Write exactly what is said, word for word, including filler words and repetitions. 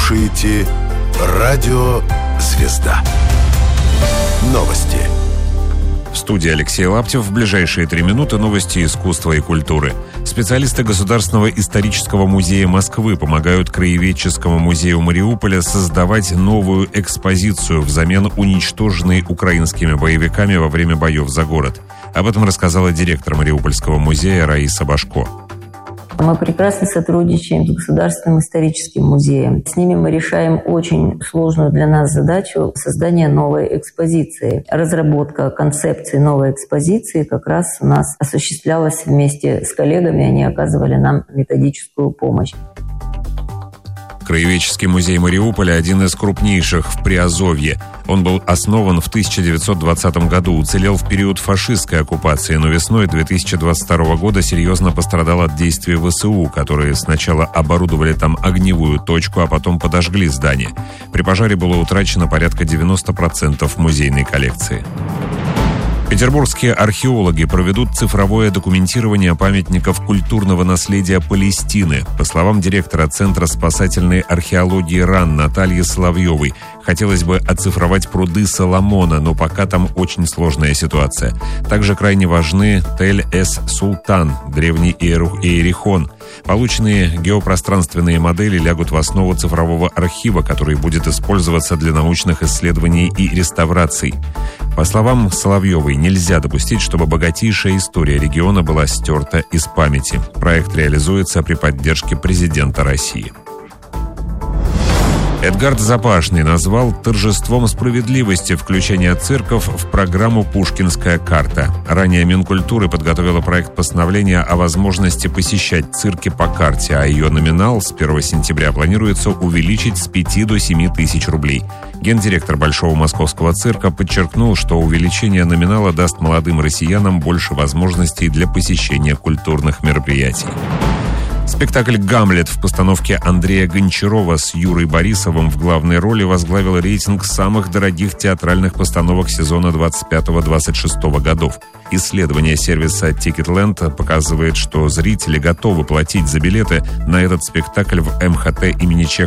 слушаете «Радио Звезда». Новости. В студии Алексей Лаптев. В ближайшие три минуты новости искусства и культуры. Специалисты Государственного исторического музея Москвы помогают Краеведческому музею Мариуполя создавать новую экспозицию взамен уничтоженной украинскими боевиками во время боев за город. Об этом рассказала директор Мариупольского музея Раиса Башко. Мы прекрасно сотрудничаем с Государственным историческим музеем. С ними мы решаем очень сложную для нас задачу создания новой экспозиции. Разработка концепции новой экспозиции как раз у нас осуществлялась вместе с коллегами. Они оказывали нам методическую помощь. Краеведческий музей Мариуполя – один из крупнейших в Приазовье. Он был основан в тысяча девятьсот двадцатом году, уцелел в период фашистской оккупации, но весной две тысячи двадцать второго года серьезно пострадал от действий ВСУ, которые сначала оборудовали там огневую точку, а потом подожгли здание. При пожаре было утрачено порядка девяносто процентов музейной коллекции. Петербургские археологи проведут цифровое документирование памятников культурного наследия Палестины. По словам директора Центра спасательной археологии РАН Натальи Соловьевой, хотелось бы оцифровать пруды Соломона, но пока там очень сложная ситуация. Также крайне важны Тель-эс-Султан, древний Иерихон. Полученные геопространственные модели лягут в основу цифрового архива, который будет использоваться для научных исследований и реставраций. По словам Соловьевой, нельзя допустить, чтобы богатейшая история региона была стерта из памяти. Проект реализуется при поддержке президента России. Эдгард Запашный назвал торжеством справедливости включение цирков в программу «Пушкинская карта». Ранее Минкультуры подготовила проект постановления о возможности посещать цирки по карте, а ее номинал с первого сентября планируется увеличить с пяти до семи тысяч рублей. Гендиректор Большого московского цирка подчеркнул, что увеличение номинала даст молодым россиянам больше возможностей для посещения культурных мероприятий. Спектакль «Гамлет» в постановке Андрея Гончарова с Юрой Борисовым в главной роли возглавил рейтинг самых дорогих театральных постановок сезона двадцать пятого — двадцать шестого годов. Исследование сервиса Ticketland показывает, что зрители готовы платить за билеты на этот спектакль в эм ха тэ имени Чехова